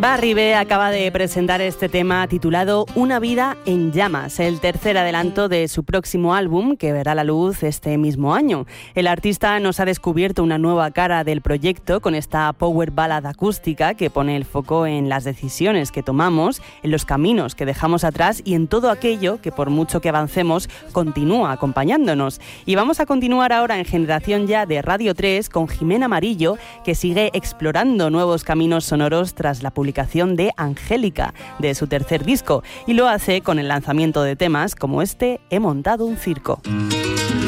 Barry B acaba de presentar este tema titulado Una vida en llamas, el tercer adelanto de su próximo álbum que verá la luz este mismo año. El artista nos ha descubierto una nueva cara del proyecto con esta power ballad acústica que pone el foco en las decisiones que tomamos, en los caminos que dejamos atrás y en todo aquello que por mucho que avancemos continúa acompañándonos. Y vamos a continuar ahora en Generación Ya de Radio 3 con Jimena Amarillo, que sigue explorando nuevos caminos sonoros tras la publicación de Angélica, de su tercer disco, y lo hace con el lanzamiento de temas como este He montado un circo.